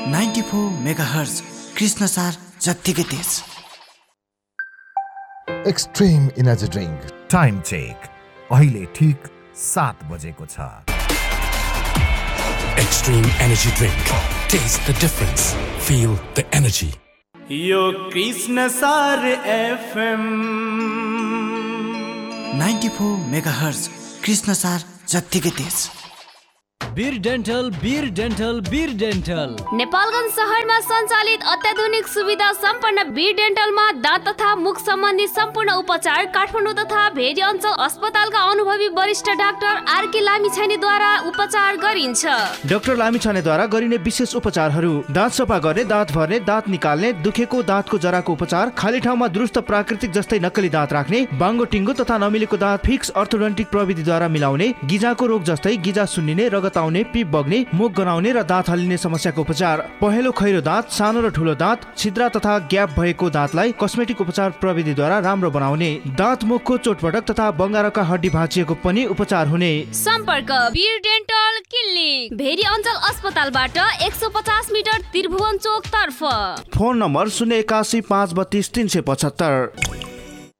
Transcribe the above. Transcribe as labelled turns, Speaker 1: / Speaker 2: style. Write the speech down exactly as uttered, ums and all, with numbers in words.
Speaker 1: Ninety four megahertz Krishnasar जत्तिकै तेज।
Speaker 2: Extreme energy drink
Speaker 3: time check अहिले ठीक सात बजेको छ।
Speaker 4: Extreme energy drink. Taste the difference. Feel the energy.
Speaker 5: यो Krishnasar FM
Speaker 1: ninety four megahertz Krishnasar जत्तिकै तेज।
Speaker 6: वीर डेन्टल वीर डेन्टल वीर डेन्टल
Speaker 7: नेपालगञ्ज शहरमा सञ्चालित अत्याधुनिक सुविधा सम्पन्न वीर डेन्टलमा दाँत तथा मुख सम्बन्धी सम्पूर्ण उपचार काठमाडौँ तथा भेरी अञ्चल अस्पतालका अनुभवी वरिष्ठ डाक्टर आरके लामिछानेद्वारा उपचार गरिन्छ।
Speaker 8: डाक्टर लामिछानेद्वारा गरिने विशेष उपचारहरू: दाँत सफा गर्ने, दाँत भर्ने, दाँत निकाल्ने, दुखेको दाँतको जराको उपचार, खाली ठाउँमा दुरुस्त प्राकृतिक जस्तै नक्कली दाँत राख्ने, बाङ्गो टिङ्गो तथा नमिलेको दाँत फिक्स अर्थोडोन्टिक प्रविधिद्वारा मिलाउने, गिजाको रोग जस्तै गिजा सुन्निने, रगत आउने, पिप बग्ने, मुख गनाउने र दाँत हल्लिने समस्याको उपचार, पहेँलो खैरो दाँत, सानो र ठुलो दाँत, छिद्रा तथा ग्याप भएको दाँतलाई कस्मेटिक उपचार प्रविधिद्वारा राम्रो बनाउने, दाँत मुखको चोटपटक तथा बङ्गारका हड्डी भाँचिएको पनि उपचार हुने।
Speaker 7: सम्पर्क वीर डेन्टल क्लिनिक, भेरी अञ्चल अस्पतालबाट एक सौ पचास मिटर त्रिभुवन चोक तर्फ।
Speaker 8: फोन नम्बर शून्य एकासी पाँच बत्तीस तीन सय पचहत्तर।